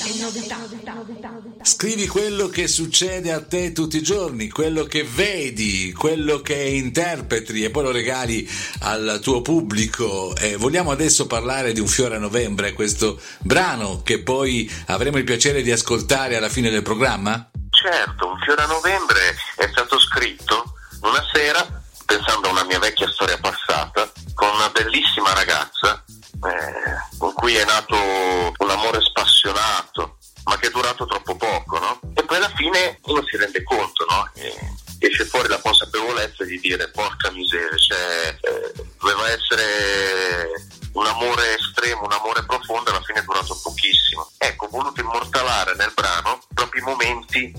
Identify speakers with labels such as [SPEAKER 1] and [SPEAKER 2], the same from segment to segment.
[SPEAKER 1] Scrivi quello che succede a te tutti i giorni, quello che vedi, quello che interpreti e poi lo regali al tuo pubblico. Vogliamo adesso parlare di Un fiore a novembre, questo brano che poi avremo il piacere di ascoltare alla fine del programma?
[SPEAKER 2] Certo, Un fiore a novembre è stato scritto una sera pensando a una mia vecchia storia passata con una bellissima ragazza con cui è nato un amore spassionato ma che è durato troppo poco, no? E poi alla fine uno si rende conto, no? E esce fuori la consapevolezza di dire porca miseria, cioè doveva essere un amore estremo, un amore profondo, alla fine è durato pochissimo. Ecco, ho voluto immortalare nel brano proprio i momenti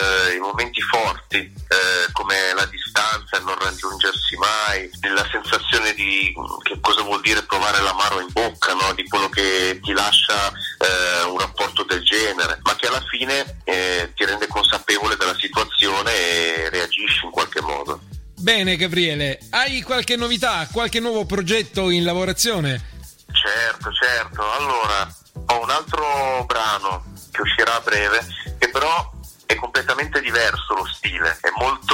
[SPEAKER 2] forti, come la distanza, il non raggiungersi mai, la sensazione di che cosa vuol dire provare l'amaro in bocca, no? Di quello che ti lascia un rapporto del genere, ma che alla fine ti rende consapevole della situazione e reagisci in qualche modo.
[SPEAKER 3] Bene Gabriele, hai qualche novità, qualche nuovo progetto in lavorazione?
[SPEAKER 2] Certo, allora ho un altro brano che uscirà a breve, che però è completamente diverso lo stile, è molto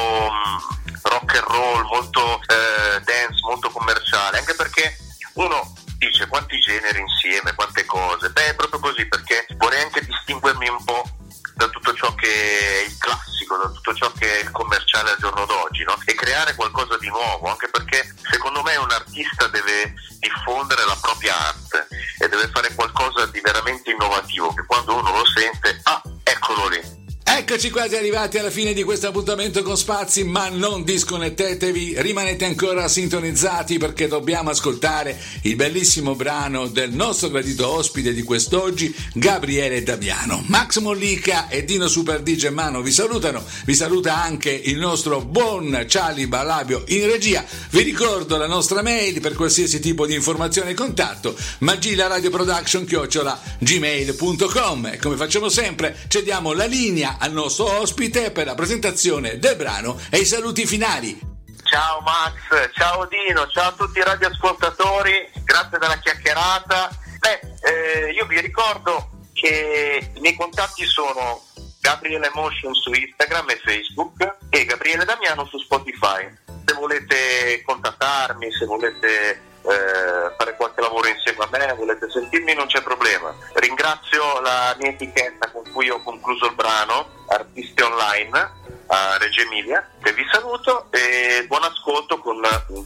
[SPEAKER 2] rock and roll, molto dance, molto commerciale, anche perché uno dice quanti generi insieme, quante cose, è proprio così, perché vorrei anche distinguermi un po' da tutto ciò che è il classico, da tutto ciò che è il commerciale al giorno d'oggi, no? E creare qualcosa di nuovo, anche perché secondo me un artista deve diffondere la propria arte e deve fare qualcosa di veramente innovativo, che quando uno lo sente, eccolo lì.
[SPEAKER 1] Eccoci quasi arrivati alla fine di questo appuntamento con Spazi, ma non disconnettetevi, rimanete ancora sintonizzati perché dobbiamo ascoltare il bellissimo brano del nostro gradito ospite di quest'oggi, Gabriele Damiano. Max Mollica e Dino Super DJ Mano vi salutano, vi saluta anche il nostro buon Charlie Balabio in regia. Vi ricordo la nostra mail per qualsiasi tipo di informazione e contatto, magilaradio.production@gmail.com, e come facciamo sempre cediamo la linea al nostro ospite per la presentazione del brano e i saluti finali.
[SPEAKER 2] Ciao Max, ciao Dino, ciao a tutti i radioascoltatori, grazie della chiacchierata. Io vi ricordo che i miei contatti sono Gabriele Motion su Instagram e Facebook e Gabriele Damiano su Spotify. Se volete contattarmi, se volete fare qualche lavoro insieme a me, volete sentirmi, non c'è problema. Ringrazio la mia etichetta con cui ho concluso il brano, Artisti Online a Reggio Emilia, e vi saluto e buon ascolto con un